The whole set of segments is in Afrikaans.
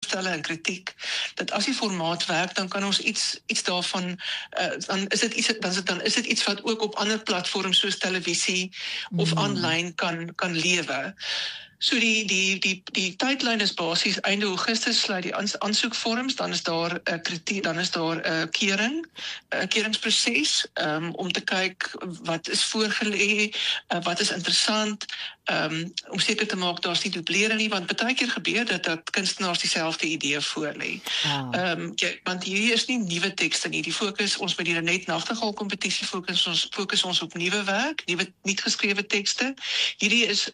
voorstelle en kritiek, dat as die formaat werk, dan kan ons iets daarvan, dan is dit iets wat ook op ander platforms soos televisie of aanlyn kan lewe. So die tydlyn is basies einde Augustus sluit die aansoekvorms, dan is daar 'n keringsproses om te kyk wat is voorgelê, wat is interessant, om seker te maak daar's nie dublering nie, want baie keer gebeur dat kunstenaars dieselfde idee voorlê. Want hierdie is nie nuwe tekste nie. Die fokus ons by die Renet Nachtigal kompetisie fokus ons op nuwe werk, nuwe nie geskrewe tekste. Hierdie is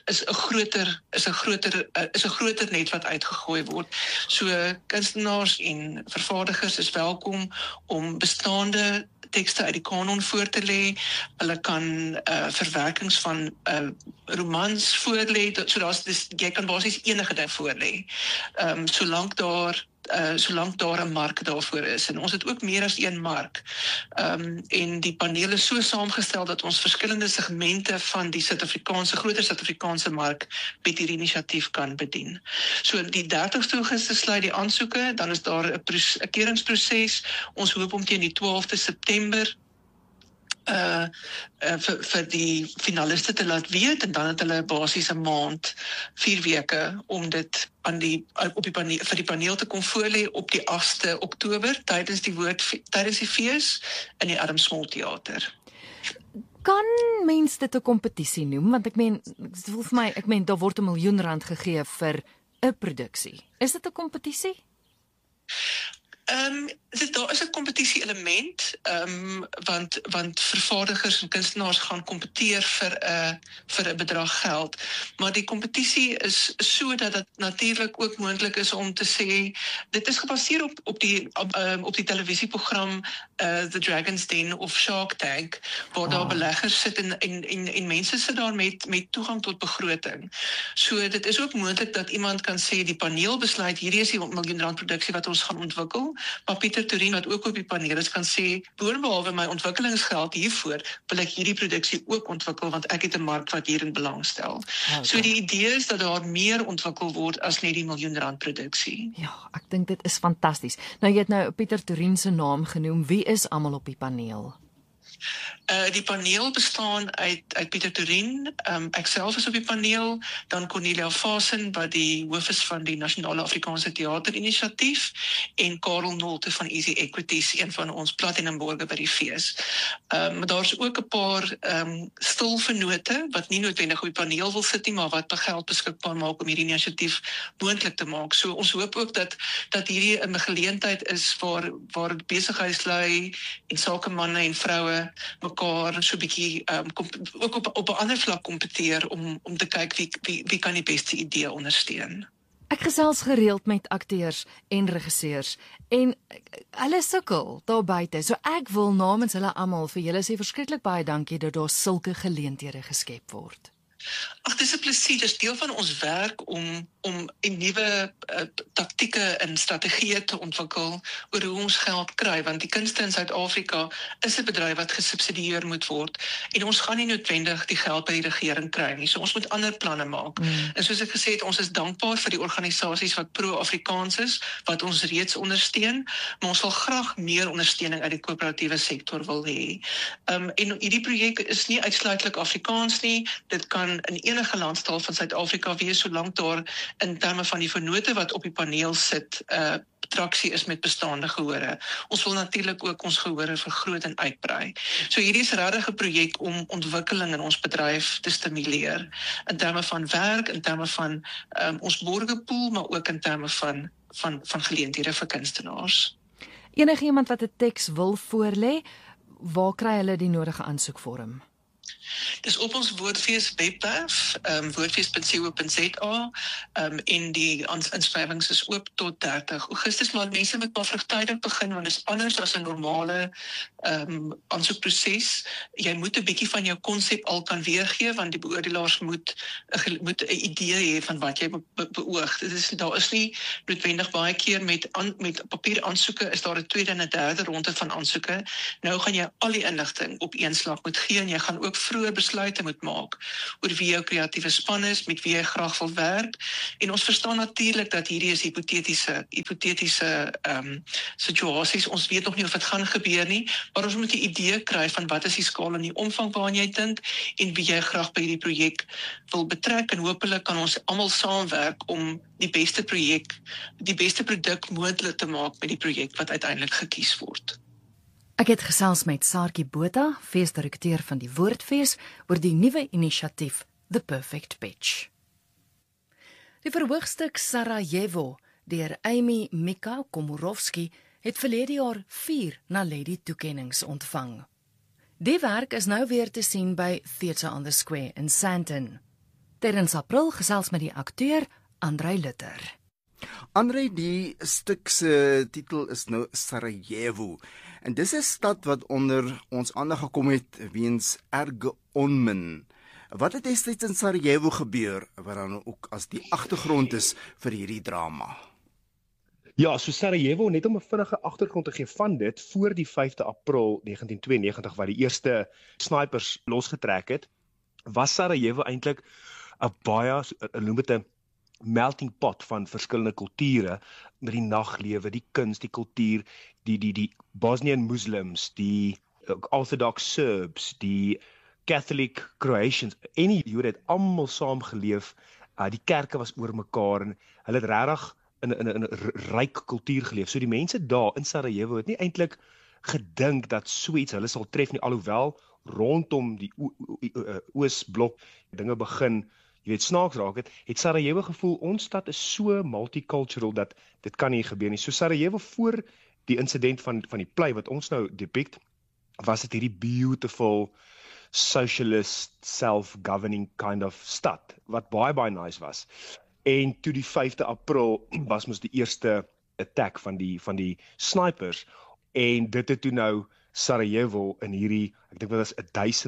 'n groter net wat uitgegooi word. So kunstenaars en vervaardigers is welkom om bestaande tekste uit die kanon voor te lê. Hulle kan verwerkings van romans voorlê. Jy kan basies enige ding voorlê. Solank daar 'n mark daarvoor is. En ons het ook meer as een mark. En die paneel is so saamgestel dat ons verskillende segmente van die groter Suid-Afrikaanse mark met hierdie inisiatief kan bedien. So die 30ste Augustus sluit die aansoeke, dan is daar 'n keringsproses. Ons hoop om teen die 12de September vir die finaliste te laat weet, en dan het hulle basies 'n maand, 4 weke, om dit vir die paneel te kom voorlê op die 8de Oktober tydens die fees in die Adam Small Theater. Kan mens dit 'n kompetisie noem? Want ek meen, daar word R1 miljoen gegee vir 'n produksie. Is dit 'n kompetisie? Daar is 'n kompetisie element, want vervaardigers en kunstenaars gaan kompeteer vir 'n bedrag geld. Maar die kompetisie is so dat dit natuurlik ook moontlik is om te sê, dit is gebaseer op die televisieprogram The Dragon's Den of Shark Tank, waar daar beleggers sit en mense sit daar met toegang tot begroting. So dit is ook moontlik dat iemand kan sê, die paneel besluit, hierdie is die R1 miljoen produksie wat ons gaan ontwikkel, maar Pieter Toerien, wat ook op die paneel is, kan sê, boonbehalwe my ontwikkelingsgeld hiervoor, wil ek hierdie produksie ook ontwikkel, want ek het 'n mark wat hierin belangstel. So die idee is dat daar meer ontwikkel word as net die R1 miljoen produksie. Ja, ek dink dit is fantasties. Nou, jy het nou Pieter Toerien se naam genoem. Wie is almal op die paneel? Die paneel bestaan uit Pieter Toerien, ek self is op die paneel, dan Cornelia Vasen, wat die hoof is van die Nasionale Afrikaanse Theater Inisiatief, en Karel Nolte van Easy Equities, een van ons platinumborge by die fees. Maar daar's ook 'n paar stilvennote, wat nie noodwendig op die paneel wil sit nie, maar wat geld beskikbaar maak om hierdie inisiatief moontlik te maak. So ons hoop ook dat hierdie 'n geleentheid is waar besigheidslui en sakemanne en vroue mekaar so 'n bietjie ook op 'n ander vlak kompeteer om te kyk wie kan die beste idee ondersteun. Ek gesels gereeld met akteurs en regisseurs en hulle sukkel daar buite. So ek wil namens hulle almal vir julle sê verskriklik baie dankie dat daar sulke geleenthede geskep word. Ag, dis 'n plesier, dis deel van ons werk om nuwe taktieke en strategieë te ontwikkel oor hoe ons geld kry, want die kunste in Suid-Afrika is 'n bedryf wat gesubsidieer moet word, en ons gaan nie noodwendig die geld by die regering kry nie, so ons moet ander planne maak. En soos ek gesê het, ons is dankbaar vir die organisasies wat pro-Afrikaans is, wat ons reeds ondersteun, maar ons sal graag meer ondersteuning uit die koöperatiewe sektor wil hê. En hierdie projek is nie uitsluitlik Afrikaans nie, dit kan in enige landstaal van Suid-Afrika wees, solank daar in terme van die vennote wat op die paneel sit, traksie is met bestaande gehore. Ons wil natuurlik ook ons gehore vergroot en uitbrei. So hierdie is regtig 'n projek om ontwikkeling in ons bedryf te stimuleer, in terme van werk, in terme van ons borgepool, maar ook in terme van geleenthede vir kunstenaars. Enige iemand wat 'n teks wil voorlê, waar kry hulle die nodige aansoekvorm? Dis op ons Woordfees webwerf, woordfees.co.za, en die inskrywings is oop tot 30 Augustus, maar mense moet maar vroegtydig begin, want dit is anders as 'n normale aansoekproses. Jy moet 'n bietjie van jou konsep al kan weergee, want die beoordelaars moet 'n idee hê van wat jy beoog. Daar is nie noodwendig baie keer met papier aansoeke, is daar 'n tweede en 'n derde ronde van aansoeke. Nou gaan jy al die inligting op een slag moet gee, en jy gaan ook ook vroeër besluite moet maak oor wie jou kreatiewe span is, met wie jy graag wil werk. En ons verstaan natuurlik dat hierdie is hipotetiese situasies. Ons weet nog nie of dit gaan gebeur nie, maar ons moet 'n idee kry van wat is die skaal en die omvang waaraan jy dink en wie jy graag by hierdie projek wil betrek, en hopelik kan ons almal saamwerk om die beste produk moontlik te maak met die projek wat uiteindelik gekies word. Ek het gesels met Saartjie Botha, feesdirekteur van die Woordfees, oor die nuwe inisiatief The Perfect Pitch. Die verhoogstuk Sarajevo deur Amy Mika Komorowski het verlede jaar 4 Naledi-toekennings ontvang. Die werk is nou weer te sien by Theatre on the Square in Sandton. Terwyl April gesels met die akteur Andrei Lutter. Andrei, die stuk se titel is nou Sarajevo. En dis 'n stad wat onder ons aandag gekom het weens erge onmin. Wat het destyds in Sarajevo gebeur, wat dan ook as die agtergrond is vir hierdie drama? Ja, so Sarajevo, net om 'n vinnige agtergrond te gee van dit, voor die 5de April 1992, waar die eerste snipers losgetrek het, was Sarajevo eintlik 'n baie, noem dit 'n melting pot van verskillende kulture, met die naglewe, die kuns, die kultuur, die Bosnian Muslims, die Orthodox Serbs, die Catholic Croatians, en die Jode het almal saam geleef. Die kerke was oor mekaar en hulle het regtig in 'n ryk kultuur geleef. So die mense daar in Sarajevo het nie eintlik gedink dat so iets hulle sal tref nie, alhoewel rondom die Oosblok dinge begin, jy weet, snaaks raak het Sarajevo gevoel, ons stad is so multicultural dat dit kan nie gebeur nie. So Sarajevo voor die insident van die play wat ons nou depict, was dit hierdie beautiful socialist, self-governing kind of stad, wat baie nice was. En toe die 5de April was mos die eerste attack van die snipers, en dit het toe nou Sarajevo in hierdie, ek dink dit was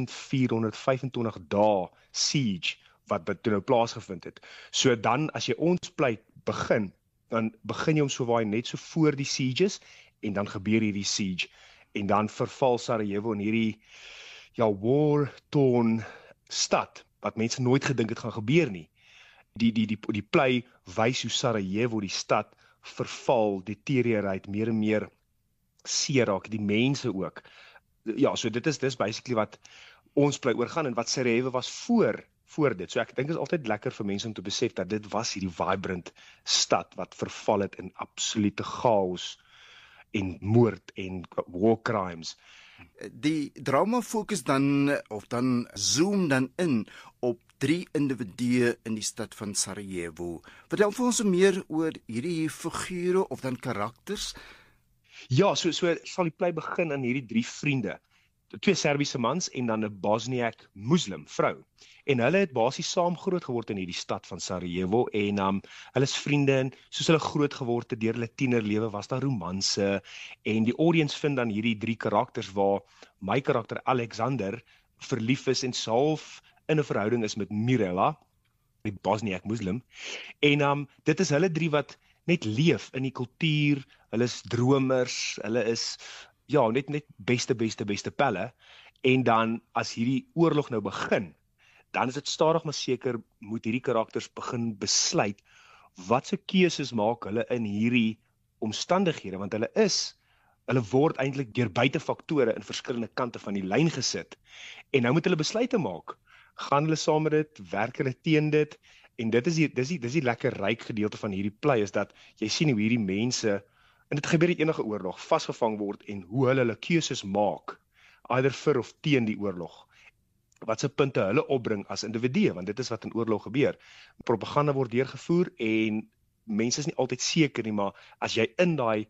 1425 dae siege, wat toe nou plaasgevind het. So dan, as jy ons pleit begin, dan begin jy om so waai net so voor die sieges, en dan gebeur hierdie siege, en dan verval Sarajevo in hierdie, war-torn stad, wat mense nooit gedink het gaan gebeur nie. Die plei wys hoe Sarajevo, die stad, verval, deterioreer, meer en meer seer raak, die mense ook. Ja, so dit is basically wat ons plei oorgaan, en wat Sarajevo was voor dit. So ek dink is altyd lekker vir mense om te besef dat dit was hierdie vibrant stad wat verval het in absolute chaos en moord en war crimes. Die drama fokus dan zoom dan in op 3 individue in die stad van Sarajevo. Vertel vir ons meer oor hierdie figure of dan karakters. Ja, so sal die plei begin aan hierdie 3 vriende. 2 Serbiese mans en dan 'n Bosniak Muslim vrou. En hulle het basies saam groot geword in hierdie stad van Sarajevo, en hulle is vriende, en soos hulle groot geword het deur hulle tienerlewe, was daar romanse, en die audience vind dan hierdie 3 karakters, waar my karakter Alexander verlief is en half in 'n verhouding is met Mirela, die Bosniak Muslim, en dit is hulle 3 wat net leef in die kultuur, hulle is dromers, hulle is net beste pelle, en dan as hierdie oorlog nou begin, dan is dit stadig maar seker moet hierdie karakters begin besluit wat se keuses maak hulle in hierdie omstandighede, want hulle word eintlik deur buitefaktore in verskillende kante van die lyn gesit, en nou moet hulle besluite maak. Gaan hulle saam met dit, werk hulle teen dit, en dis die lekker ryk gedeelte van hierdie play, is dat jy sien hoe hierdie mense, en dit gebeur in enige oorlog, vasgevang word, en hoe hulle keuses maak, either vir of teen die oorlog. Wat se punte hulle opbring as individue, want dit is wat in oorlog gebeur. Propaganda word deurgevoer, en mense is nie altyd seker nie, maar as jy in daai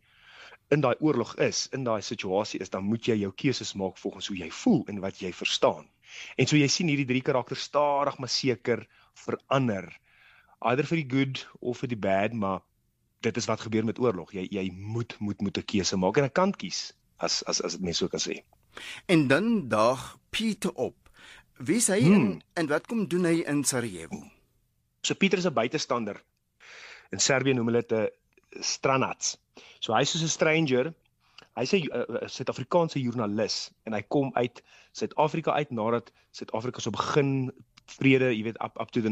oorlog is, in daai situasie is, dan moet jy jou keuses maak volgens hoe jy voel en wat jy verstaan. En so jy sien hierdie 3 karakters stadig maar seker verander, either vir die good of vir die bad, maar dit is wat gebeur met oorlog. Jy moet 'n keuse maak, en 'n kant kies, as dit mens so kan sê. En dan daag Pieter op. Wie is hy en wat kom doen hy in Sarajevo? So Pieter is 'n buitestander. In Servië noem hulle dit 'n stranac. So hy is soos 'n stranger. hy's 'n Suid-Afrikaanse joernalis en hy kom uit Suid-Afrika uit nadat Suid-Afrika so begin vrede, jy weet, up to the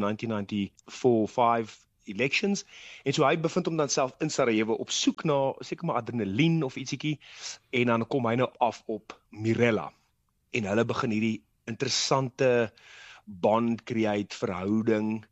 1994-5 elections. En so hy bevind hom dan self in Sarajevo op soek na seker maar adrenalien of ietsiekie, en dan kom hy nou af op Mirella. En hulle begin hierdie interessante bond create, verhouding,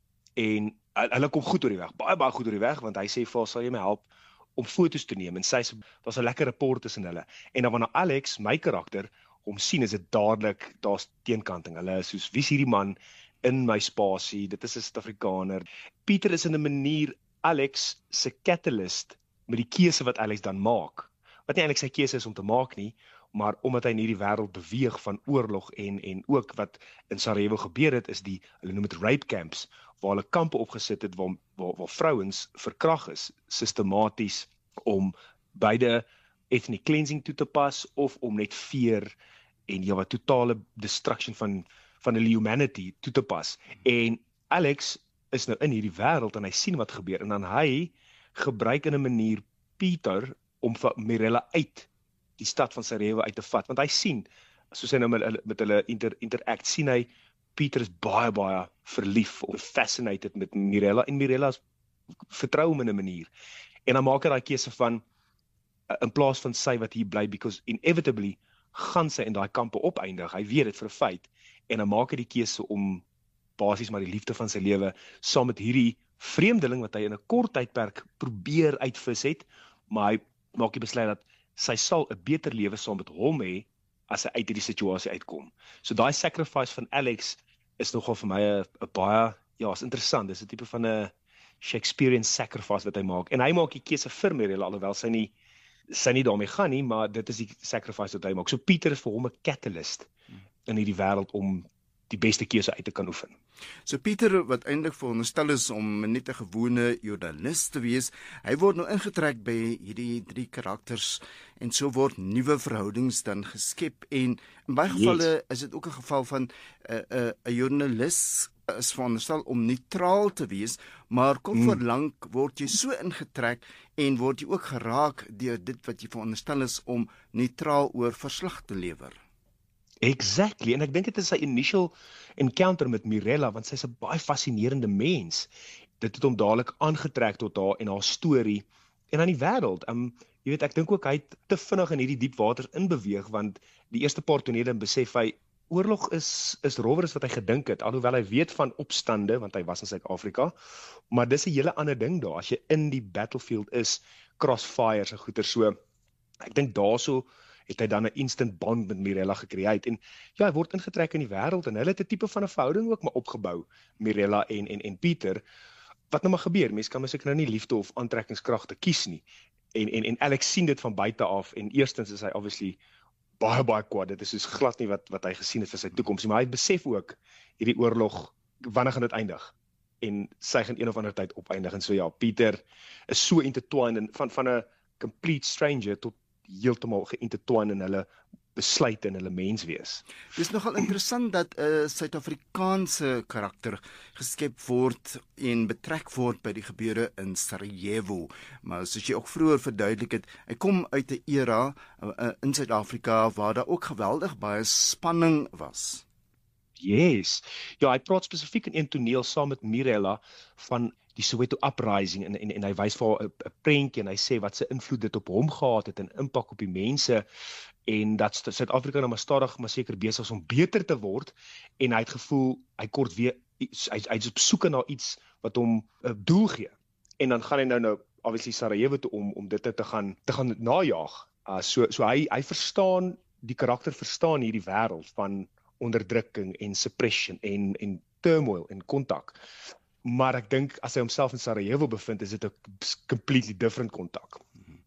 en hulle kom goed oor die weg, baie goed oor die weg, want hy sê vir haar, sal jy my help om foto's te neem, en daar's 'n lekker rapport tussen hulle. En dan wanneer Alex, my karakter, hom sien, is dit dadelik, daar's teenkanting. Hulle is soos, wie is hierdie man in my spasie, dit is 'n Suid-Afrikaner. Pieter is in 'n manier Alex se catalyst met die keuse wat Alex dan maak. Wat nie Alex sy keuse is om te maak nie, maar omdat hy in hierdie wêreld beweeg van oorlog en ook wat in Sarajevo gebeur het, is hulle noem dit rape camps, waar hulle kampe opgesit het waar vrouens verkragt is, sistematies, om beide ethnic cleansing toe te pas of om net veer en wat totale destruction van hulle humanity toe te pas. En Alex is nou in hierdie wêreld en hy sien wat gebeur, en dan hy gebruik in 'n manier Pieter om vir Mirella uit die stad van Sarajevo uit te vat, want hy sien, soos hy nou met hulle interact, sien hy Pieter is baie verlief of fascinated met Mirella, en Mirella vertrou hom in 'n manier. En dan maak hy daai keuse van, in plaas van sy wat hier bly, because inevitably gaan sy in daai kampe opeindig, hy weet dit vir 'n feit, en dan maak hy die keuse om basies maar die liefde van sy lewe saam met hierdie vreemdeling wat hy in 'n kort tydperk probeer uitvis het, maar hy maak die besluit dat sy sal 'n beter lewe saam met hom hê as hy uit hierdie situasie uitkom. So daai sacrifice van Alex is nogal vir my 'n baie, is interessant. Dis 'n tipe van 'n Shakespearean sacrifice wat hy maak. En hy maak die keuse vir Mirella, alhoewel sy nie daarmee gaan nie, maar dit is die sacrifice wat hy maak. So Pieter is vir hom 'n catalyst in hierdie wêreld om die beste keuse uit te kan oefen. So Pieter, wat eintlik veronderstel is om net 'n gewone joernalis te wees, hy word nou ingetrek by hierdie 3 karakters, en so word nuwe verhoudings dan geskep, en in baie gevalle is dit ook 'n geval van 'n joernalis is veronderstel om neutraal te wees, maar kort voor lank word jy so ingetrek en word jy ook geraak deur dit wat jy veronderstel is om neutraal oor verslag te lewer. Exactly, en ek dink dit is sy initial encounter met Mirella, want sy's 'n baie fascinerende mens. Dit het hom dadelik aangetrek tot haar en haar storie en aan die wêreld. Jy weet, ek dink ook hy het te vinnig in hierdie diep waters inbeweeg, want die eerste paar tonele besef hy, oorlog is rower as wat hy gedink het, alhoewel hy weet van opstande, want hy was in Suid-Afrika, maar dis 'n hele ander ding daar, as jy in die battlefield is, crossfires en goeie, so, ek dink daarso het hy dan 'n instant bond met Mirella gecreate, en hy word ingetrek in die wêreld, en hulle het 'n tipe van 'n verhouding ook maar opgebou, Mirella en Pieter. Wat nou maar gebeur, mense kan seker nou nie liefde of aantrekkingskragte kies nie, en Alex sien dit van buite af, en eerstens is hy obviously baie kwaad, dit is soos glad nie wat hy gesien het vir sy toekoms, maar hy besef ook, hierdie oorlog, wanneer gaan dit eindig, en sy gaan een of ander tyd opeindig, en so Pieter is so intertwined, van 'n complete stranger tot heeltemal geïntertwined in hulle besluite en hulle menswees. Dis nogal interessant dat 'n Suid-Afrikaanse karakter geskep word en betrek word by die gebeure in Sarajevo. Maar soos jy ook vroeër verduidelik het, hy kom uit 'n era in Suid-Afrika waar daar ook geweldig baie spanning was. Yes. Ja, hy praat spesifiek in een toneel saam met Mirella van die Soweto uprising, en hy wys vir haar 'n prentjie, en hy sê wat se invloed dit op hom gehad het en impak op die mense, en dat Suid-Afrika nou maar stadig maar seker besig is om beter te word, en hy het gevoel hy kort weer hy is op soek na iets wat hom 'n doel gee, en dan gaan hy nou obviously Sarajevo toe om dit te gaan najaag. So hy verstaan, die karakter verstaan hierdie wêreld van onderdrukking en suppression en turmoil en kontak. Maar ek dink as hy homself in Sarajevo bevind, is dit 'n completely different kontak.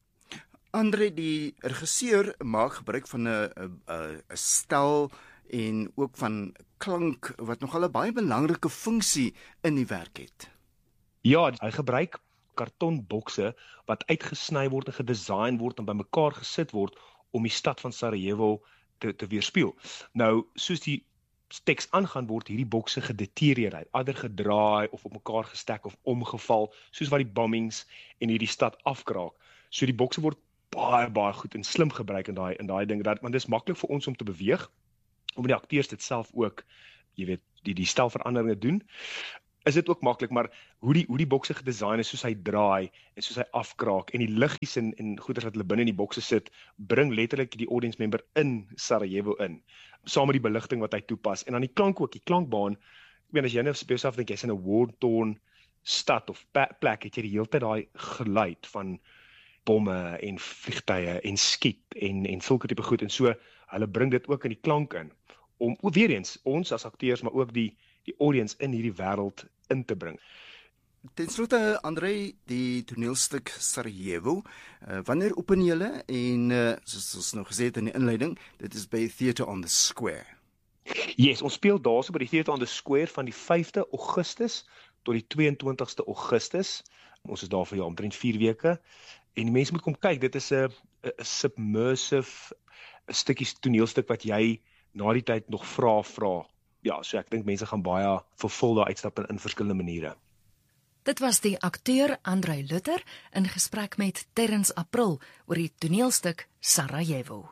Andre, die regisseur maak gebruik van 'n stel en ook van klank wat nogal 'n baie belangrike funksie in die werk het. Ja, hy gebruik kartonbokse wat uitgesny word en gedesign word en bymekaar gesit word om die stad van Sarajevo te weerspieël. Nou, soos die teks aangaan, word hierdie bokse gedeterioreer, ander gedraai of op mekaar gestek of omgeval, soos wat die bombings in hierdie stad afkraak. So die bokse word baie goed en slim gebruik in daai ding, want dit is maklik vir ons om te beweeg, om die akteurs dit self ook, jy weet, die stelveranderinge doen, is dit ook maklik, maar hoe die bokse gedesign is, soos hy draai, en soos hy afkraak, en die liggies en goeders wat hulle binne in die bokse sit, bring letterlik die audience member in Sarajevo in, saam met die beligting wat hy toepas, en dan die klank ook, die klankbaan, ek meen, as jy nou op jouself dink, jy's in 'n war-torn stad of plek, het jy die hele tyd daai geluid van bomme en vliegtye en skiet en sulke tipe goed, en so, hulle bring dit ook in die klank in, om weer eens, ons as akteurs, maar ook die audience in hierdie wêreld in te bring. Ten slotte, André, die toneelstuk Sarajevo, wanneer open julle, en soos ons nou gesê het in die inleiding, dit is by Theatre on the Square. Yes, ons speel daarso by die Theatre on the Square van die 5de Augustus tot die 22ste Augustus. Ons is daar vir omtrent 4 weke, en die mense moet kom kyk, dit is 'n submersive stukkie toneelstuk wat jy na die tyd nog vra. Ja, so ek dink mense gaan baie vervul daar uitstap in verskillende maniere. Dit was die akteur André Luther in gesprek met Terrence April oor die toneelstuk Sarajevo.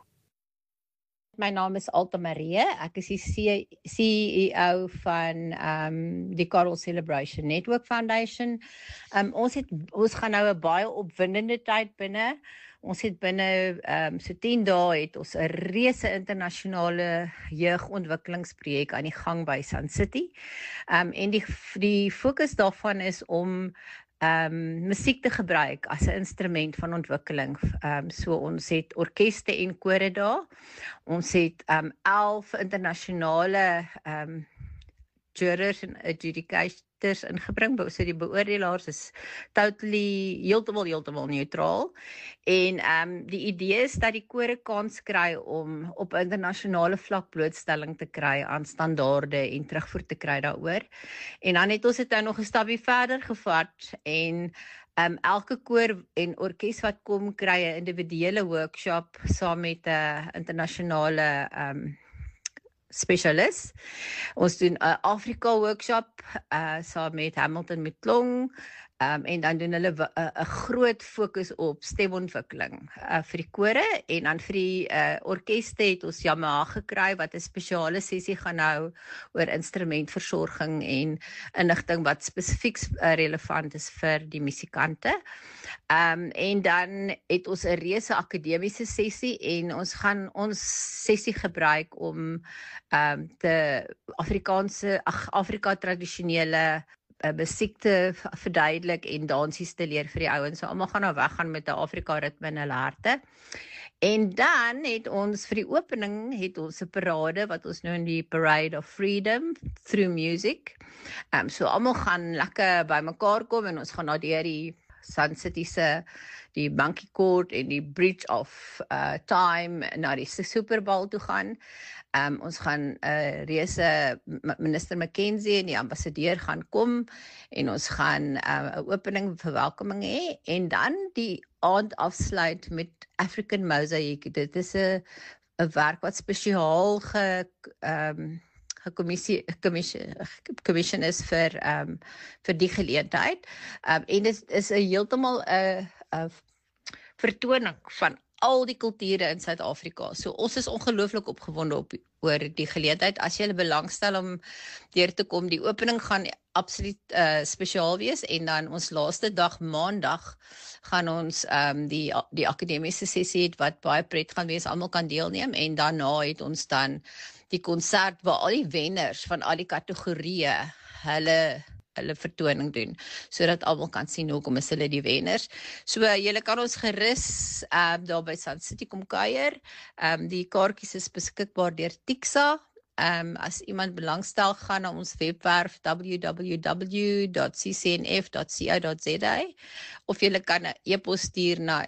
My naam is Alta Marie, ek is die CEO van die Coral Celebration Network Foundation. Ons gaan nou 'n baie opwindende tyd binne. Ons het binne so 10 dae het ons 'n reuse internasionale jeugontwikkelingsprojek aan die gang by Sun City. En die fokus daarvan is om musiek te gebruik as 'n instrument van ontwikkeling. So ons het orkeste en kore daar. Ons het 11 internasionale jurors en adjudicators ingebring, so die beoordelaars is heeltemal neutraal. En die idee is dat die kore kans kry om op internasionale vlak blootstelling te kry aan standaarde en terugvoer te kry daaroor. En dan het ons dit nou nog 'n stapie verder gevat en elke koor en orkes wat kom kry 'n individuele workshop saam met 'n internasionale specialist. Ons doen 'n Afrika workshop saam met Hamilton Mklong, en dan doen hulle 'n groot fokus op stemontwikkeling vir die kore, en dan vir die orkeste het ons Yamaha gekry wat 'n spesiale sessie gaan hou oor instrumentversorging en inligting wat spesifiek relevant is vir die musikante. En dan het ons 'n reuse akademiese sessie, en ons gaan ons sessie gebruik om Afrika tradisionele musiek te verduidelik en dansies te leer vir die ouens. So almal gaan nou weggaan met 'n Afrika ritme in hulle harte. En dan het ons vir die opening 'n parade wat ons noem die Parade of Freedom through Music. So almal gaan lekker bymekaar kom en ons gaan na die Sun City se die Monkey Court en die Bridge of Time na die Super Bowl toe gaan. Ons gaan reuse minister Mackenzie en die ambassadeur gaan kom en ons gaan 'n opening verwelkoming hê en dan die aand afsluit met African Mosaic. Dit is 'n werk wat spesiaal commission is vir die geleentheid. En dit is 'n heeltemal 'n vertoning van al die kulture in Suid-Afrika. So ons is ongelooflik opgewonde oor die geleentheid. As jy belangstel om deur te kom, die opening gaan absoluut spesiaal wees en dan ons laaste dag maandag gaan ons die akademiese sessie wat baie pret gaan wees, almal kan deelneem en daarna het ons dan die konsert waar al die wenners van al die kategorieë hulle vertoning doen, sodat almal kan sien hoekom is hulle die wenners. So julle kan ons gerus daar by Sun City kom kuier. Die kaartjies is beskikbaar deur Tixa. As iemand belangstel, gaan na ons webwerf www.ccnf.co.za of julle kan 'n e-pos stuur na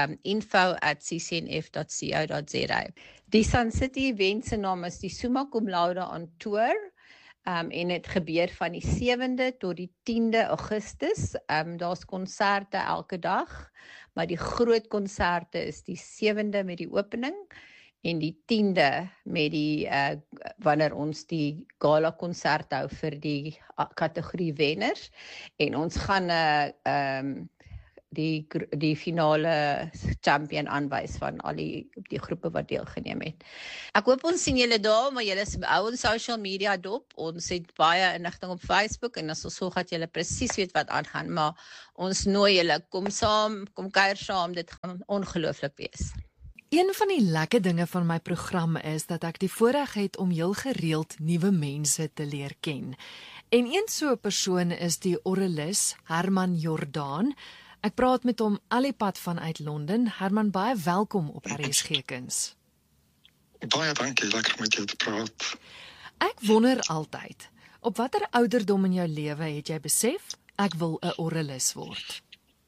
info@ccnf.co.za. Die Sun City event se naam is die Summa Cum Laude on Tour. En dit gebeur van die 7de tot die 10de Augustus. Daar's konserte elke dag, maar die groot konserte is die 7de met die opening en die 10de met die wanneer ons die gala konsert hou vir die kategorie wenners en ons gaan die finale champion aanwys van al die groepe wat deelgeneem het. Ek hoop ons sien julle daar, maar julle hou ons social media dop. Ons het baie inligting op Facebook en ons sal sorg dat julle presies weet wat aangaan, maar ons nooi julle, kom saam, kom kuier saam, dit gaan ongelooflik wees. Een van die lekker dinge van my program is dat ek die voorreg het om heel gereeld nuwe mense te leer ken. En een so 'n persoon is die orrelis Herman Jordaan. Ek praat met hom al die pad vanuit Londen. Herman, baie welkom op RSG Kuns. Baie dankie, lekker met jou te praat. Ek wonder altyd, op watter ouderdom in jou lewe het jy besef, ek wil 'n orrelis word?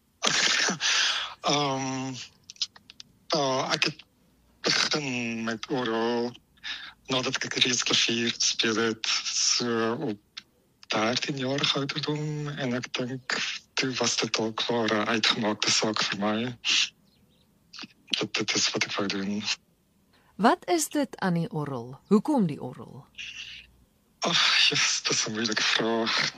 Ek het begin met orgel nadat ek reeds klavier gespeel het, so op 13-jarige ouderdom, en ek dink toe was dit al klaar 'n uitgemaakte saak vir my. Dit is wat ek wou doen. Wat is dit aan die orgel? Hoekom die orgel? Yes, dat is 'n moeilike vraag.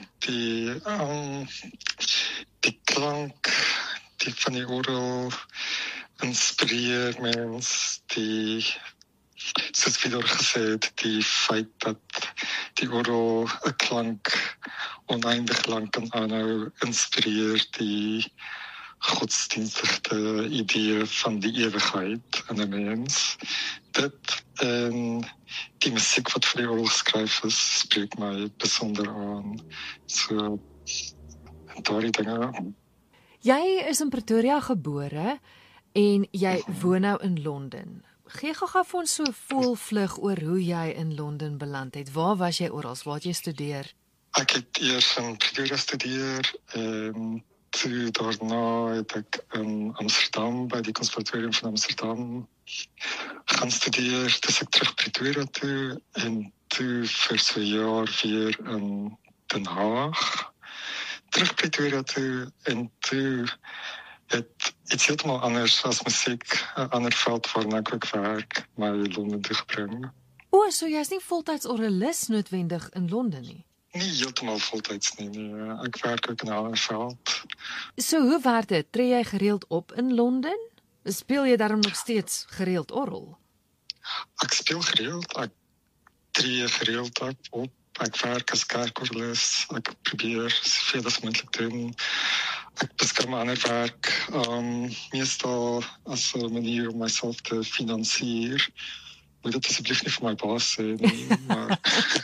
Die klank van die orgel inspireer mens, soos Vidor gesê het, die feit dat die orgel 'n klank oneindig lang kan aanhou, inspireer die godsdienstige idee van die ewigheid in 'n mens. Dit en die musiek wat vir die orgel geskryf is, spreek my besonder aan. So, daardie dinge. Jy is in Pretoria gebore en jy woon nou in Londen. Gee gou vir ons so 'n voelvlug oor hoe jy in Londen beland het. Waar was jy oral? Waar het jy studeer? Ek het eers in Pretoria studeer en toe daarna het ek in Amsterdam by die Conservatorium van Amsterdam gaan studeer. Dis ek terug Pretoria toe en toe vir so 'n jaar weer in Den Haag. Terug Pretoria toe en toe het iets heeltemal anders as musiek, 'n ander veld waarna ek ook werk, my Londen toe gebring. So jy's nie voltyds orrelis noodwendig in Londen nie? Nie heeltemal voltyds nie, ek werk ook in 'n ander veld. So hoe werk dit? Tree jy gereeld op in Londen? Speel jy daarom nog steeds gereeld orgel? Ek speel gereeld, ek tree gereeld op. Ek werk as kerkorgelis, ek probeer soveel as moontlik doen. Ek beskou my ander werk, meestal as 'n manier om myself te finansier. Moet dit asseblief nie vir my baas sê nie, maar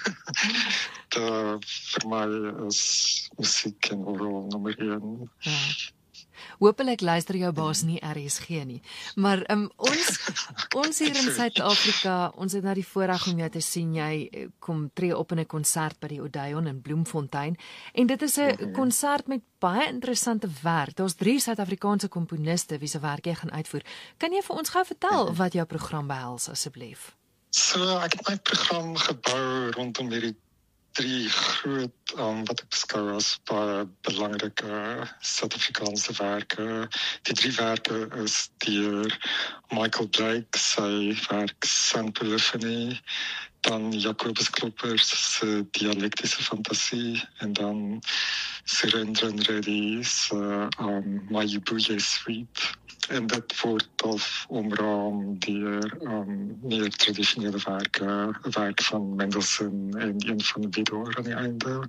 vir my is musiek en orgel nommer 1. Ja. Hoopelik luister jou baas nie RSG nie. Maar ons hier in Suid-Afrika, ons het nou die voorreg om jou te sien. Jy kom tree op in 'n konsert by die Odeon in Bloemfontein en dit is 'n konsert met baie interessante werk. Daar's 3 Suid-Afrikaanse komponiste wie se werk jy gaan uitvoer. Kan jy vir ons gou vertel wat jou program behels asseblief? So ek het my program gebou rondom hierdie 3 groot wat ek beskou as baie belangrike Suid-Afrikaanse werke. Die 3 werke is deur Michael Blake, sy werk Sun Polyphony, dan Jacobus Kloppers se dialektiese fantasie en dan Surendran Reddy se Mayibuye Suite. En dit word omraam deur meer tradisionele werke, 'n werk van Mendelssohn en een van Vidor aan die einde.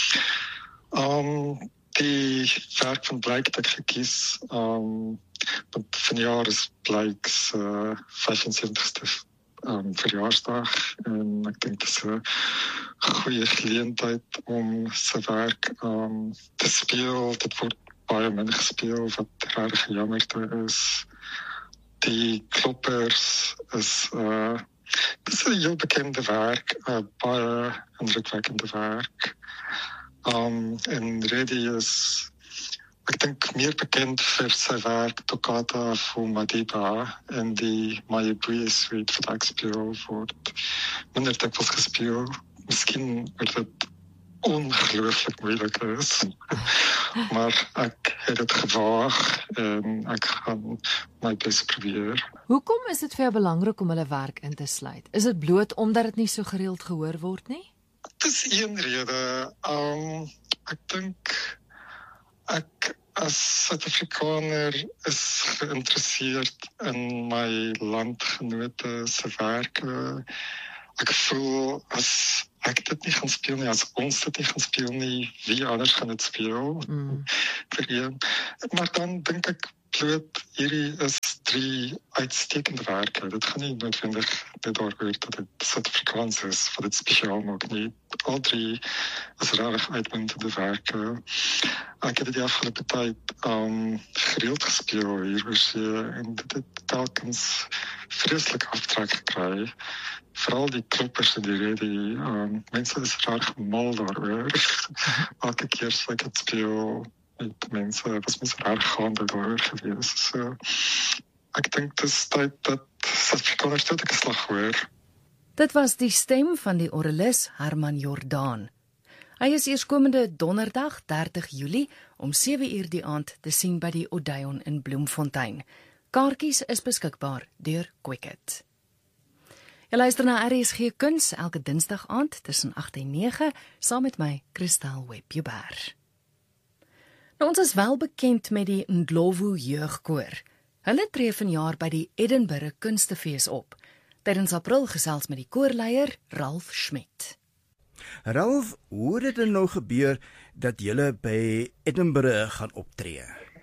Die werk van Blake het ek gekies, want vanjaar is Blake's 75ste verjaarsdag en ek dink dit is 'n goeie geleentheid om sy werk te speel. Dit word baie min gespeel, wat regtig jammer is. Die Kloppers is dis 'n heel bekende werk, baie indrukwekkende werk. En Reddy is, ek dink, meer bekend vir sy werk Toccata voor Madiba en die Mayibuye Suite wat ek speel word minder dikwels gespeel. Miskien word dit ongelooflik moeilik is. Maar ek het dit gewaag en ek gaan my bes probeer. Hoekom is dit vir jou belangrik om hulle werk in te sluit? Is dit bloot omdat dit nie so gereeld gehoor word nie? Dit is een rede. Ek dink As Suid-Afrikaner is geïnteresseerd in my landgenote se werke. Ek voel as ek dit nie gaan speel nie, as ons dit nie gaan speel nie, wie anders gaan dit speel? Vir een. Maar dan dink ek bloot hierdie is 3 uitstekende werke. Dit gaan nie noodwendig net daaroor dat dit Suid-Afrikaans is, wat dit spesiaal maak nie. Al 3 is regtig uitmuntende werke. Ek het die afgelope tyd gereeld gespeel hier oor see en dit het telkens vreeslik aftrek gekry. Veral die kloppers en die rede, mense is regtig mal daaroor. Elke keer as ek het speel met mense, was mense regtig gaande daaroor gewees. So, ek dink dit is tyd dat Suid-Afrikaners dit 'n slag hoor. Dit was die stem van die orrelis Herman Jordaan. Hy is eerskomende donderdag 30 Julie om 7:00 die aand te sien by die Odeon in Bloemfontein. Kaartjies is beskikbaar deur Quicket. Jy luister na RSG Kuns elke dinsdag aand tussen 8 en 9 saam met my Christel Webber. Nou, ons is wel bekend met die Ndlovu Jeugkoor. Hulle tree vanjaar by die Edinburgh Kunstefees op. Tydens April gesels met die koorleier Ralf Schmidt. Ralf, hoe het dit nou gebeur dat julle by Edinburgh gaan optree?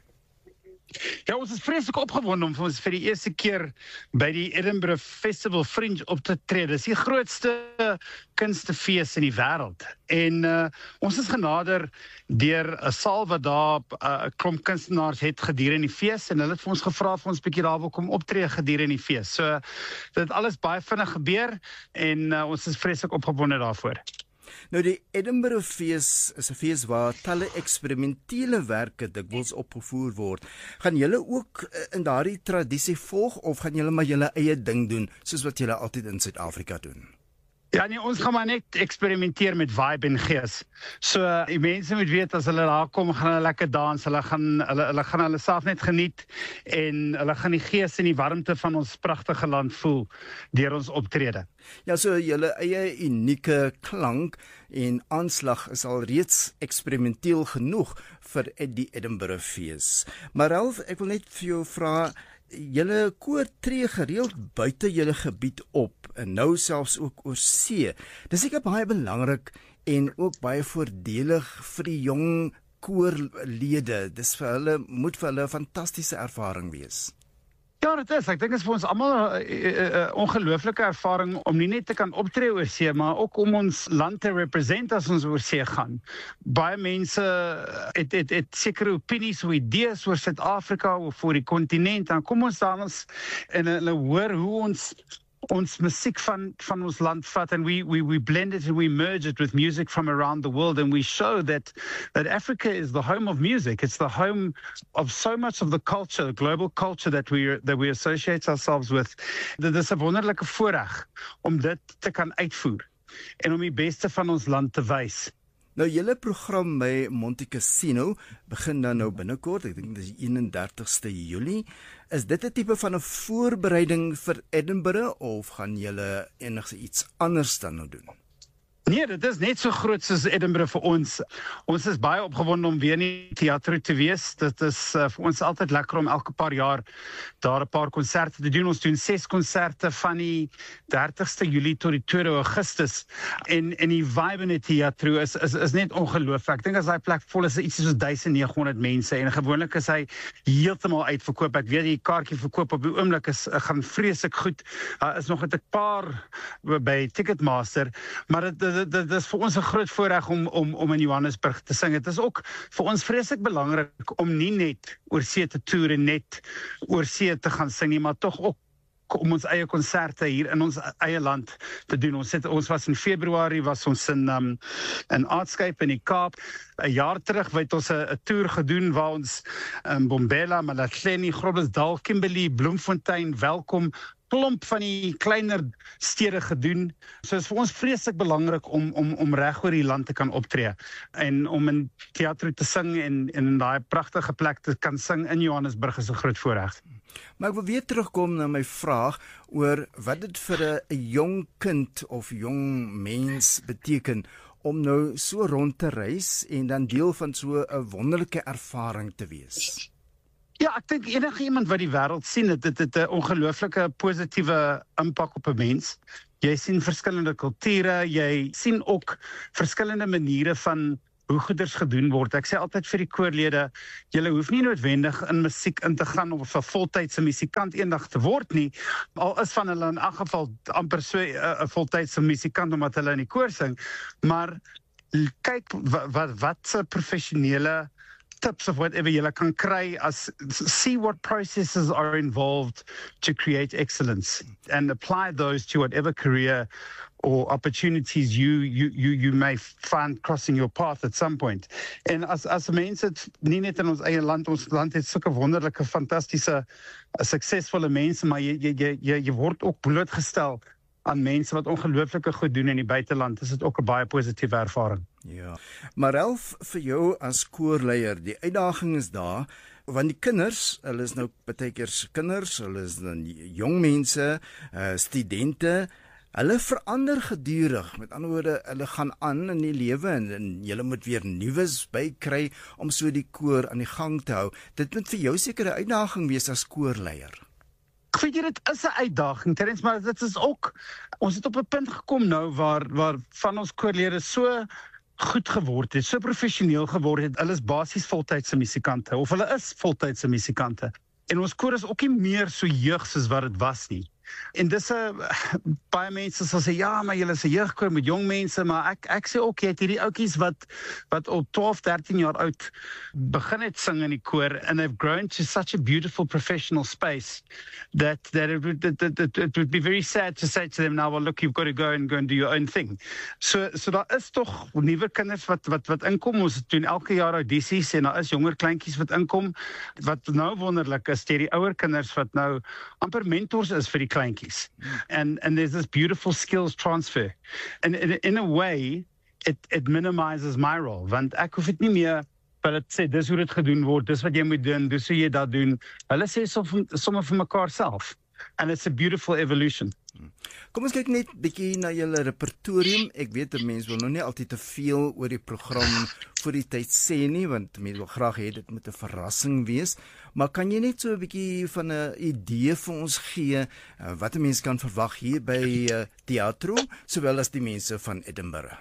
Ja, ons is vreeslik opgewonde om ons vir die eerste keer by die Edinburgh Festival Fringe op te tree. Dis die grootste kunstefees in die wêreld. En ons is genader deur 'n saal wat daar 'n klomp kunstenaars het gedurende die fees en hulle het vir ons gevra of ons bietjie daar wil kom optree gedurende die fees. So dit het alles baie vinnig gebeur en ons is vreeslik opgewonde daarvoor. Nou, die Edinburgh Fees is 'n fees waar talle eksperimentele werke dikwels opgevoer word. Gaan julle ook in daardie tradisie volg of gaan julle maar julle eie ding doen, soos wat julle altyd in Suid-Afrika doen? Ja nee, ons gaan maar net eksperimenteer met vibe en gees. So die mense moet weet as hulle daar kom, gaan hulle lekker dans, hulle gaan hulle self net geniet en hulle gaan die gees en die warmte van ons pragtige land voel deur ons optrede. Ja, so julle eie unieke klank en aanslag is al reeds eksperimenteel genoeg vir die Edinburgh Fees. Maar Ralf, ek wil net vir jou vra, julle koor tree gereeld buite julle gebied op en nou selfs ook oor see. Dis seker baie belangrik en ook baie voordelig vir die jong koorlede. Dis moet vir hulle 'n fantastiese ervaring wees. Ja, dit is. Ek dink dit is vir ons almal 'n ongelooflike ervaring om nie net te kan optree oor see, maar ook om ons land te represent as ons oor see gaan. Baie mense het sekere opinies of idees oor Suid-Afrika of vir die kontinent. Dan kom ons daar en hulle hoor hoe ons musiek van ons land vat and we blend it and we merge it with music from around the world and we show that Africa is the home of music. It's the home of so much of the culture, global culture that we associate ourselves with. Dit is 'n wonderlike voorreg om dit te kan uitvoer en om die beste van ons land te wys. Nou, julle program by Montecasino begin dan nou binnekort, ek dink dit is 31ste Julie. Is dit 'n tipe van 'n voorbereiding vir Edinburgh of gaan julle enigiets anders dan nou doen? Nee, dit is net so groot soos Edinburgh vir ons. Ons is baie opgewonde om weer in die teater te wees. Dit is vir ons altyd lekker om elke paar jaar daar 'n paar konserte te doen. Ons doen 6 konserte van die 30ste Julie tot die 2de Augustus. En die vibe in die teater is net ongelooflik. Ek dink as daai plek vol is, iets soos 1900 mense en gewoonlik is hy heeltemal uitverkoop. Ek weet die kaartjie verkoop op die oomblik gaan vreeslik goed. Is nog 'n paar by Ticketmaster, maar dit is vir ons 'n groot voorreg om in Johannesburg te sing. Dit is ook vir ons vreeslik belangrik om nie net oor see te toer en net oor see te gaan sing nie, maar tog ook om ons eie konserte hier in ons eie land te doen. Ons was in Februarie was ons in Aardscape in die Kaap. 'n jaar terug het ons 'n toer gedoen waar ons Bombela, Malahleni, Groblersdal, Kimberley, Bloemfontein, Welkom, klomp van die kleiner stede gedoen. So is vir ons vreeslik belangrik om reg oor die land te kan optree en om in teater te sing en in daai pragtige plek te kan sing in Johannesburg is 'n groot voorreg. Maar ek wil weer terugkom na my vraag oor wat dit vir 'n jong kind of jong mens beteken om nou so rond te reis en dan deel van so 'n wonderlike ervaring te wees? Ja, ek dink enige iemand wat die wêreld sien, dit het 'n ongelooflike positiewe impak op 'n mens. Jy sien verskillende kulture, jy sien ook verskillende maniere van hoe goeders gedoen word. Ek sê altyd vir die koorlede, julle hoef nie noodwendig in musiek in te gaan of 'n voltydse musikant eendag te word nie. Al is van hulle in elk geval amper so 'n voltydse musikant omdat hulle in die koor sing, maar kyk wat se professionele tips of whatever jy kan kry as see what processes are involved to create excellence and apply those to whatever career or opportunities you may find crossing your path at some point. En as mense nie net in ons eie land, ons land het sulke wonderlike, fantastiese, suksesvolle mense, maar jy word ook blootgestel aan mense wat ongelooflike goed doen in die buiteland. Dis dit ook 'n baie positiewe ervaring. Ja. Maar Ralph, vir jou as koorleier, die uitdaging is daar, want die kinders, hulle is nou baie keer kinders, hulle is dan jong mense, studente, hulle verander gedurig. Met ander woorde, hulle gaan aan in die lewe en jy moet weer nuus bykry om so die koor aan die gang te hou. Dit moet vir jou seker 'n uitdaging wees as koorleier. Ek weet jy, dit is 'n uitdaging, Terrence, maar dit is ook, ons het op 'n punt gekom nou waar van ons koorlede so goed geword het, so professioneel geword het, hulle is basies voltydse musikante, of hulle is voltydse musikante. En ons koor is ook nie meer so jeug soos wat dit was nie. En dis baie mense sal sê, ja, maar julle is 'n jeugkoor met jong mense, maar ek sê ook, jy het hierdie ouetjies wat op 12, 13 jaar oud begin het sing in die koor, and they've grown to such a beautiful professional space that it would be very sad to say to them now, well, look, you've got to go and do your own thing. So daar is tog nuwe kinders wat inkom. Ons doen elke jaar audisies en daar is jonger kleintjies wat inkom, wat nou wonderlik is, die ouer kinders wat nou amper mentors is vir die kleintjies. And there's this beautiful skills transfer. And in a way, it minimizes my role. Want ek hoef dit nie meer, wat het sê, dis hoe dit gedoen word, dis wat jy moet doen, dis hoe jy dat doen. Hulle sê somme vir mekaar self. And it's a beautiful evolution. Kom ons kyk net bietjie na julle repertorium. Ek weet 'n mens wil nou nie altyd te veel oor die program voor die tyd sê nie, want mense wil graag hê dit moet 'n verrassing wees. Maar kan jy net so 'n bietjie van 'n idee vir ons gee wat 'n mens kan verwag hier by Teatro, sowel as die mense van Edinburgh?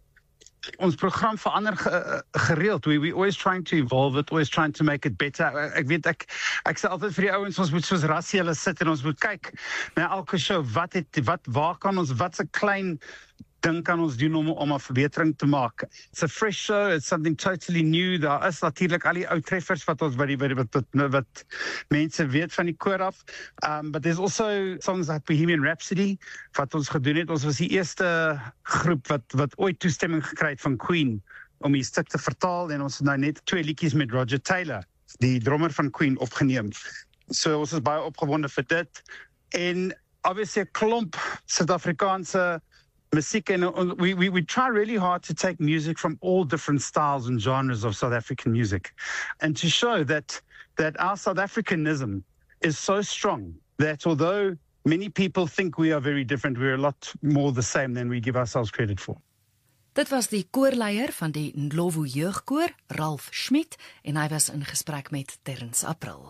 Ons program verander gereeld. We always trying to evolve it, always trying to make it better. Ek weet ek sê altyd vir die ouens, ons moet soos rassie hulle sit en ons moet kyk na elke show, waar kan ons, wat 'n klein ding kan ons doen om 'n verbetering te maak. It's a fresh show, it's something totally new. Daar is natuurlik al die ou treffers wat ons wat mense weet van die koor af. But there's also songs like Bohemian Rhapsody wat ons gedoen het. Ons was die eerste groep wat ooit toestemming gekry het van Queen om die stuk te vertaal, en ons het nou net 2 liedjies met Roger Taylor, die drummer van Queen, opgeneem. So ons is baie opgewonde vir dit. En obviously 'n klomp Suid-Afrikaanse music, and we try really hard to take music from all different styles and genres of South African music, and to show that our South Africanism is so strong that although many people think we are very different, we're a lot more the same than we give ourselves credit for. Dit was die koorleier van die Ndlovu Jeugkoor, Ralph Schmidt, en hy was in gesprek met Terrence April.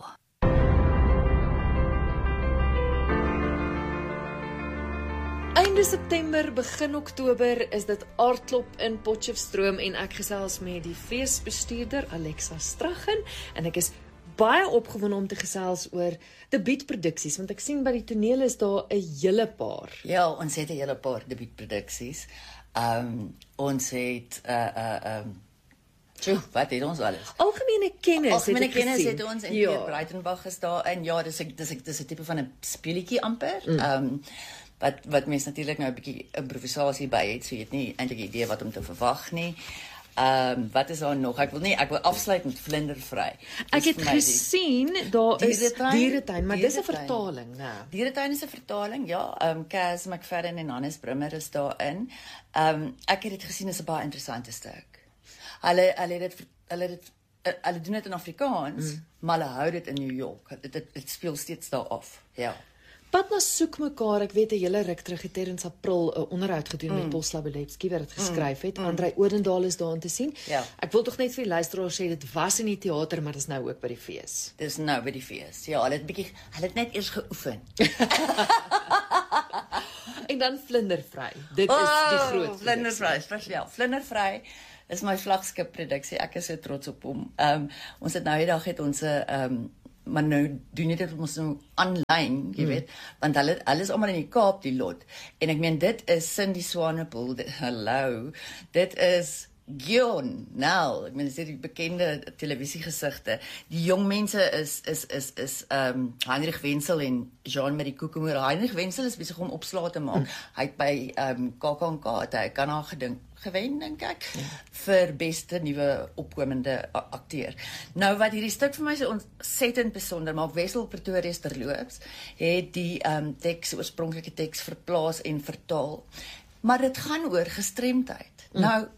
Einde September, begin Oktober is dit aardklop in Potchefstroom en ek gesels met die feesbestuurder Alexa Straggen en ek is baie opgewonde om te gesels oor debuutproduksies, want ek sien by die toneel is daar 'n hele paar. Ja, ons het 'n hele paar debuutproduksies. Ons het wat het ons alles? Algemene kennis het ons en Pierre Breitenbach is daarin. Ja, dis 'n tipe van 'n speletjie amper. Wat mense natuurlik nou 'n bietjie improvisasie by het, so jy het nie eintlik 'n idee wat om te verwag nie. Wat is daar nog? Ek wil afsluit met Vlindervry. Ek het gesien daar is Dieretuin, maar dis 'n vertaling, né? Dieretuin is 'n vertaling, ja. Cas McFadden en Hannes Brummer is daarin. Ek het dit gesien, is 'n baie interessante stuk. Hulle doen dit in Afrikaans, maar hulle hou dit in New York. Dit speel steeds daar af. Ja. Pad na soek mekaar, ek weet 'n hele ruk terug het Terrence April 'n onderhoud gedoen met Paul Slabelewski wat dit geskryf het. Andrei Odendaal is daarin te sien. Ja. Ek wil tog net vir die luisteraars sê dit was in die teater, maar dis nou ook by die fees. Dis nou by die fees. Ja, hulle het net eers geoefen. En dan Vlindervry. Dit is die groot Vlindervry, spesiaal. Vlindervry is my vlaggenskap produksie. Ek is so trots op hom. Ons het nou die dag het ons maar nou doen dit ons nou aanlyn, jy weet, want hulle is almal in die Kaap die lot. En ek meen dit is Cindy Swanepoel, hallo. Dit is Gion, nou, ek meen dis die bekende televisiegesigte. Die jong mense is Heinrich Wenzel en Jean-Marie Koekemoer. Heinrich Wenzel is besig om opslae te maak. Hy het by KAKNK, hy kan haar gewen, dink ek, vir beste nuwe opkomende akteur. Nou wat hierdie stuk vir my so ontsettend besonder maak, Wessel Pretorius terloops, het die oorspronklike teks verplaas en vertaal. Maar dit gaan oor gestremdheid. Nou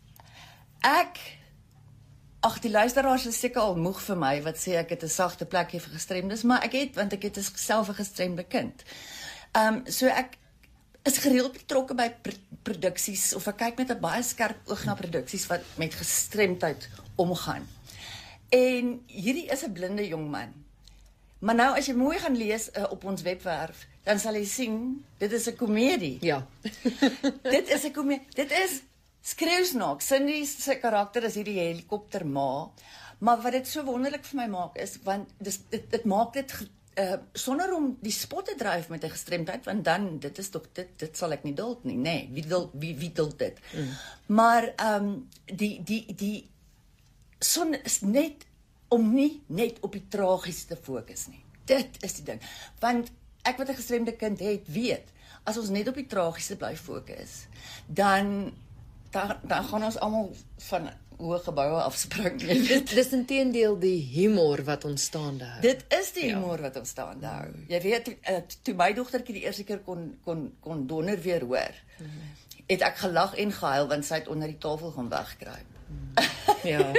die luisteraars is seker al moeg vir my wat sê ek het 'n sagte plekjie vir gestremdes, maar want ek het self 'n gestremde kind. So ek is gereeld betrokke by produksies of ek kyk met 'n baie skerp oog na produksies wat met gestremdheid omgaan. En hierdie is 'n blinde jong man. Maar nou as jy mooi gaan lees op ons webwerf, dan sal jy sien dit is 'n komedie. Ja. Dit is 'n komedie. Dit is skreeusnaak. Cindy se karakter is hierdie helikopterma, maar wat dit so wonderlik vir my maak is, want dit maak dit sonder om die spot te dryf met 'n gestremdheid, want dan, dit is toch, dit sal ek nie duld nie, nee, wie duld dit? Maar, die son is net, om nie net op die tragies te fokus nie. Dit is die ding. Want, ek wat 'n gestremde kind het, weet, as ons net op die tragiese bly fokus, dan gaan ons almal van hoë geboue afspring. Dis inteendeel die humor wat ons staande hou. Dit is die humor wat ons staande hou. Jy weet, toe my dogtertjie die eerste keer kon donder weer hoor, het ek gelag en gehuil, want sy het onder die tafel gaan wegkruip. Ja.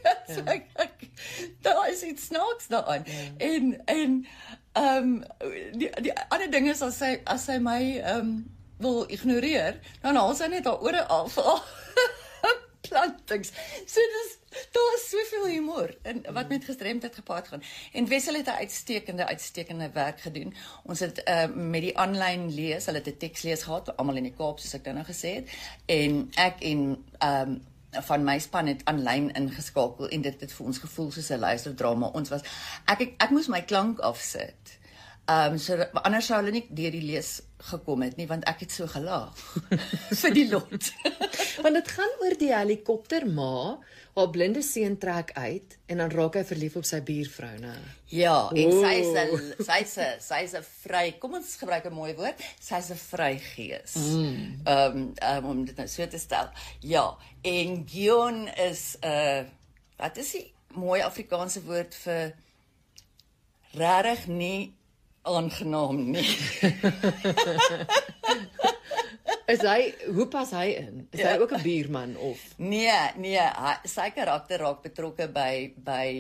Daar is iets snaaks daaraan. En die ander ding is, as sy my wil ignoreer, dan haal sy net haar ore af. Plantings. So daar is soveel humor en wat met gestremdheid gepaard gaan. En Wessel het 'n uitstekende werk gedoen. Ons het met die aanlyn lees, hulle het 'n tekslees gehad, almal in die Kaap soos ek nou gesê het. En ek en van my span het aanlyn ingeskakel en dit het vir ons gevoel soos 'n luisterdrama. Ons was ek moes my klank afsit. So anders sou hulle nie deur die lees gekom het nie, want ek het so gelag vir die lot. Want dit gaan oor die helikopterma, haar blinde seun trek uit en dan raak hy verlief op sy buurvrou, né? Ja, en sy's 'n vry, kom ons gebruik 'n mooi woord, sy's 'n vrygees. Om dit nou so te stel. Ja, en Gion is wat is die mooi Afrikaanse woord vir regtig nie aangenaam nie. Hoe pas hy in? Is hy ook 'n buurman of? Nee, sy karakter raak betrokke by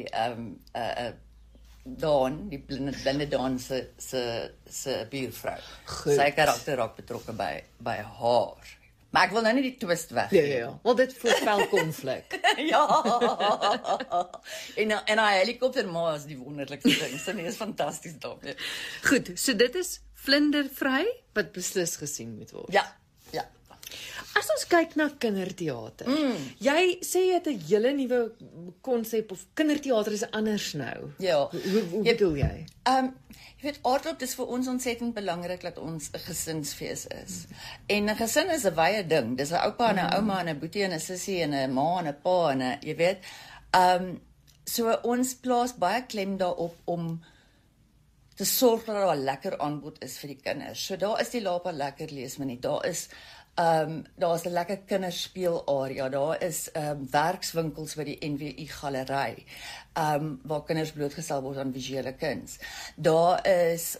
Dawn, die blinde Dawn se buurvrou. Sy karakter raak betrokke by haar. Maar ek wil nou nie die twist weggee. Ja. Wel dit voorspel konflik. Ja. En haar helikopterma is die wonderlikste ding. Sy is fantasties daarmee. Goed, so dit is Vlindervry wat beslis gesien moet word. Ja. As ons kyk na kinderteater. Jy sê jy het 'n hele nuwe konsep of kinderteater is anders nou. Ja. Hoe bedoel jy? Jy weet, aardklop is vir ons ontsettend belangrik dat ons 'n gesinsfees is. En 'n gesin is 'n wye ding. Dis 'n oupa en 'n ouma en 'n boetie en 'n sussie en 'n ma en 'n pa en 'n, jy weet, so ons plaas baie klem daarop om te sorg dat daar 'n lekker aanbod is vir die kinders. So daar is die Lapa Lekker Leesminuut. Daar is 'n lekker kinderspeelarea. Daar is werkswinkels by die NWI galery, waar kinders blootgestel word aan visuele kuns. Daar is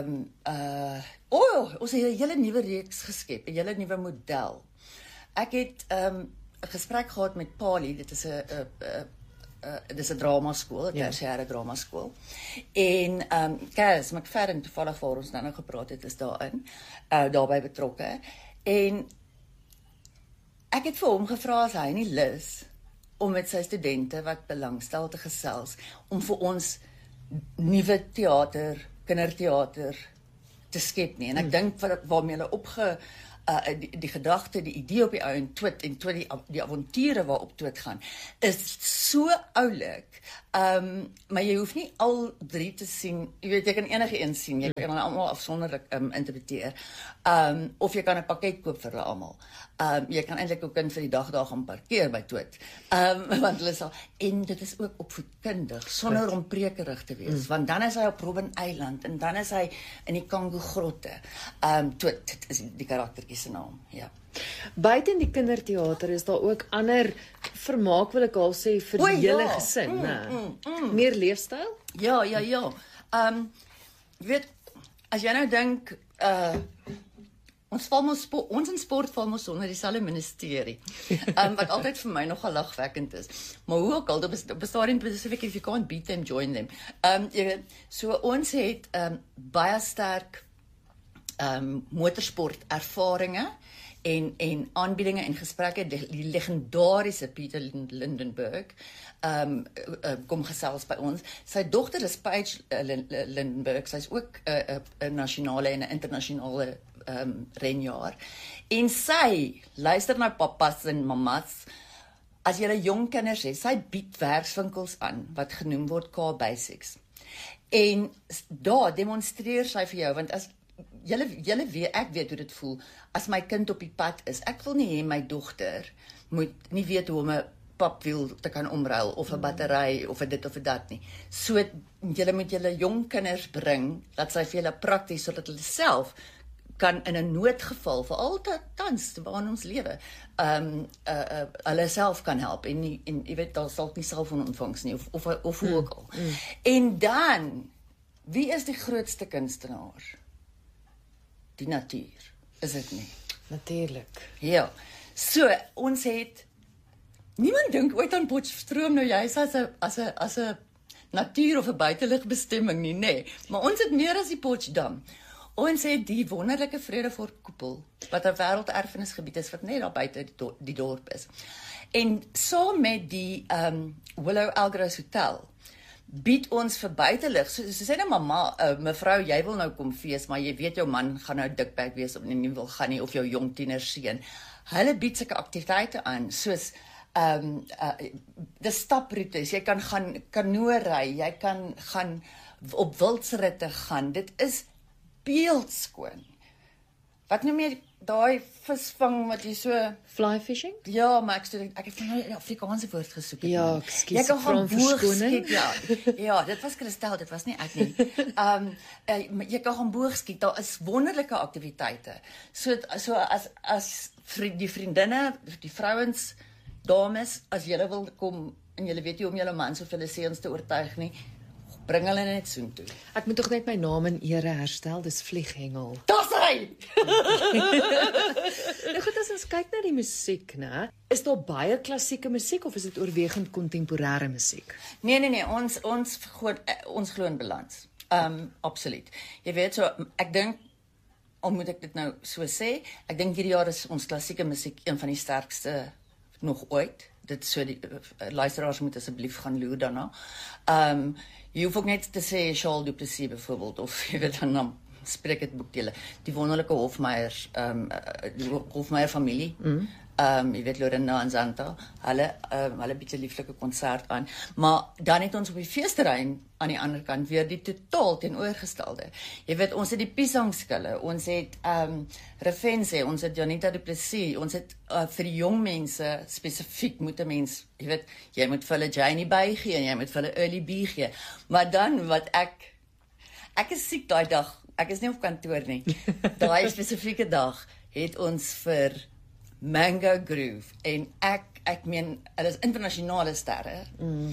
ons het 'n hele nuwe reeks geskep, 'n hele nuwe model. Ek het 'n gesprek gehad met Pali, dit is 'n dis 'n dramaskool, 'n tersiêre dramaskool. En Cas McFadden toevallig waar ons nou gepraat het is daarin, daarbey betrokke. En ek het vir hom gevra as hy nie lus om met sy studente wat belangstel te gesels om vir ons nuwe teater, kinderteater te skep nie. En ek dink waarmee hulle die gedagte, die idee op die ou en Twit die avonture waarop Twit gaan, is so oulik. Maar jy hoef nie al 3 te sien. Jy weet, jy kan enige een sien. Jy kan hulle almal afsonderlik interpreteer. Of jy kan 'n pakket koop vir hulle almal. Jy kan eintlik ook vir die dag daar gaan parkeer by Twit. Want hulle sal, en dit is ook opvoedkundig, sonder om prekerig te wees. Want dan is hy op Robben Eiland en dan is hy in die Kango grotte. Twit is die karaktertjie se naam, ja. Buiten die kinderteater is daar ook ander vermaak, wil ek al sê, vir die hele gesin, meer leefstyl? Ja. Jy weet, as jy nou dink, ons in sport val mos onder dieselfde ministerie, wat altyd vir my nogal lagwekkend is. Maar hoe ook al, op 'n stadium spesifiek, if you can't beat them, join them. Jy weet, so ons het baie sterk motorsport ervarings en aanbiedinge en gesprekke. Die legendariese Peter Lindenberg kom gesels by ons. Sy dogter is Paige Lindenberg. Sy's ook 'n nasionale en 'n internasionale renjaer. En sy luister na pappas en mammas. As jy jong kinders het, sy bied werkswinkels aan wat genoem word K-Basics. En daar demonstreer sy vir jou, want as julle weet, ek weet hoe dit voel as my kind op die pad is. Ek wil nie hê my dogter moet nie weet hoe om 'n papwiel te kan omruil of 'n battery of 'n dit of 'n dat nie. So julle moet julle jong kinders bring dat sy vir julle prakties sodat hulle self kan in 'n noodgeval veral tans waarin ons lewe hulle self kan help en jy weet daar sal nie selfoonontvangs nie of hoe ook al. En dan wie is die grootste kunstenaar? Die natuur, is dit nie? Natuurlik. Ja. So ons het niemand dink ooit aan Potchefstroom nou juist as 'n natuur of 'n buiteligbestemming nie, nê. Maar ons het meer as die Potchdam. Ons het die wonderlike Vredefort koepel wat 'n wêrelderfenisgebied is wat net daar buite die dorp is. En saam met die Willow Algros Hotel bied ons vir buitelig. So sê nou mamma, mevrou, jy wil nou kom fees, maar jy weet jou man gaan nou dikbek wees of nie wil gaan nie, of jou jong tienerseun. Hulle bied sulke aktiwiteite aan, soos die staproetes, jy kan gaan kanoe ry, jy kan gaan op wildsritte gaan. Dit is beeldskoon. Wat noem jy daai visvang wat jy so fly fishing? Ja, maar ek het nou 'n Afrikaanse woord gesoek. Ja, ekskuus. Jy kan gaan boogskiet, ja, dit was Christel, dit was nie ek nie. Jy kan gaan boogskiet. Daar is wonderlike aktiwiteite. So as die vriendinne, die vrouens, dames, as julle wil kom en julle weet nie om julle mans of julle seuns te oortuig nie, bring hulle net soontoe. Ek moet tog net my naam in ere herstel, dis Vlieghengel. Dis hy! Nou goed, as ons kyk na die musiek, né? Is daar baie klassieke musiek of is dit oorwegend kontemporêre musiek? Nee, ons glo in balans. Absoluut. Jy weet so, ek dink, al moet ek dit nou so sê, ek dink hierdie jaar is ons klassieke musiek een van die sterkste nog ooit. Dit so die luisteraars moet asseblief gaan loer daarna. Jy hoef ook net te sê Charles Duplessis byvoorbeeld, of jy weet dan spreek het boekdele. Die wonderlike die Hofmeyer familie. Jy weet Lorena en Santa, hulle bied 'n lieflike konsert aan. Maar dan het ons op die feesterrein aan die ander kant weer die totaal teenoorgestelde. Jy weet, ons het die Pisangskille, ons het Revense, ons het Janita Du Plessis, ons het vir die jong mense spesifiek moet 'n mens, jy weet, jy moet vir hulle Janie bygee en jy moet vir hulle Early B gee. Maar dan wat ek is siek daai dag. Ek is nie op kantoor nie. Daai spesifieke dag het ons vir Mango Groove en ek meen hulle is internasionale sterre.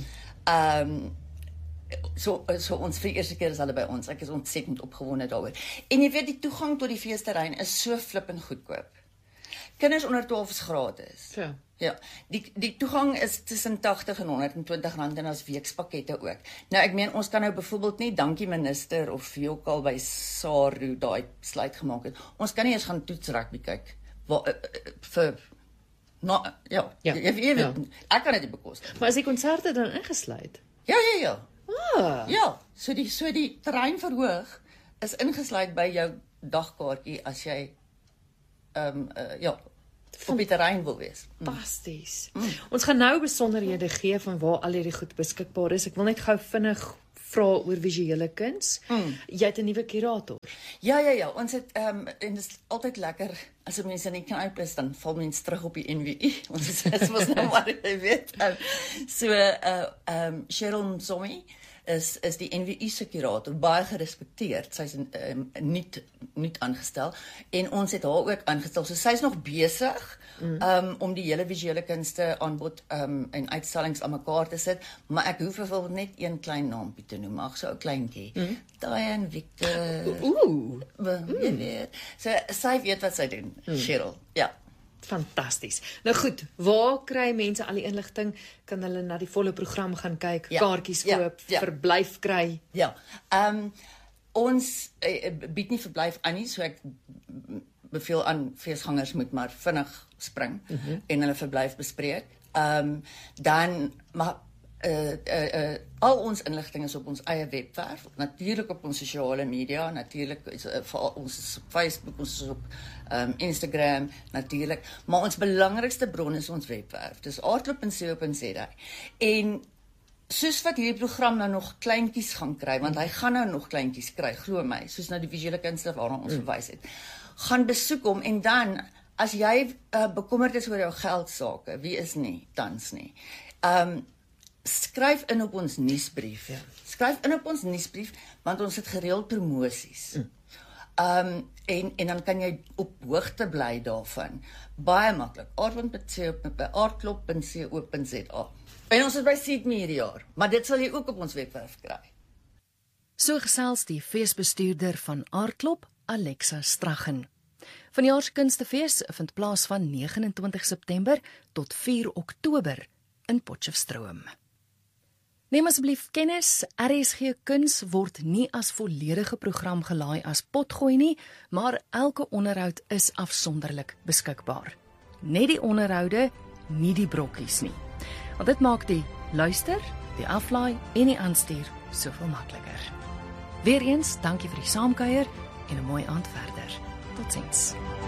So ons vir die eerste keer is hulle by ons. Ek is ontsettend opgewonde daaroor. En jy weet die toegang tot die feesterrein is so flippend goedkoop. kinders onder 12 is gratis. Ja. Ja, die toegang is tussen R80 en R120 en as weekspakkette ook. Nou ek meen ons kan nou byvoorbeeld nie dankie minister of wie ook al by SARU daai besluit gemaak het. Ons kan nie eens gaan toets rugby kyk vir ja. Jy weet, ek kan dit nie bekostig. Maar is die konserte dan ingesluit? Ja. Ja, so die terreinverhoog is ingesluit by jou dagkaartjie as jy op die terrein wil wees. Fantasties. Ons gaan nou besonderhede gee van waar al hierdie goed beskikbaar is. Ek wil net gou vinnig vra oor visuele kuns. Jy het 'n nuwe kurator. Ja, ons het en dit is altyd lekker as mense in die Knyp is, dan val mense terug op die NWI. Ons is mos nou maar jy weet. Cheryl Msomi is die NWI se kurator, baie gerespekteerd. Sy's nie aangestel en ons het haar ook aangestel. So sy's nog besig om die hele visuele kunste aanbod en uitstallings aan mekaar te sit, maar ek hoef byvoorbeeld net een klein naampie te noem, ag so 'n kleintjie. Diane Victor. Jy weet. Sy weet wat sy doen, Cheryl. Ja. Fantasties. Nou goed, waar kry mense al die inligting? Kan hulle na die volle program gaan kyk, kaartjies koop, verblyf kry? Ja. Ons bied nie verblyf aan nie, so ek beveel aan feesgangers moet maar vinnig spring en hulle verblyf bespreek. Dan maar al ons inligting is op ons eie webwerf, natuurlik op ons sosiale media, natuurlik vir ons is op Facebook, ons is op Instagram, natuurlik, maar ons belangrikste bron is ons webwerf. Dis aardklop.co.za. En soos wat hierdie program nou nog kleintjies gaan kry, want hy gaan nou nog kleintjies kry, glo my, soos nou die visuele kunste waarna ons verwys het, gaan besoek hom en dan, as jy bekommerd is oor jou geldsake, wie is nie, tans nie, skryf in op ons nuusbrief. Skryf in op ons nuusbrief, want ons het gereeld promosies. En dan kan jy op hoogte bly daarvan. Baie maklik. aardklop.co.za. En ons is by Sydney hierdie jaar, maar dit sal jy ook op ons webwerf kry. So gesels die feesbestuurder van Aardklop, Alexa Straggen. Vanjaar se Kunstefees vind plaas van 29 September tot 4 Oktober in Potchefstroom. Neem asseblief kennis, RSG Kuns word nie as volledige program gelaai as potgooi nie, maar elke onderhoud is afsonderlik beskikbaar. Net die onderhoude, nie die brokkies nie. Want dit maak die luister, die aflaai en die aanstuur soveel makliker. Weereens, dankie vir die saamkuier en 'n mooi aand verder. Totsiens.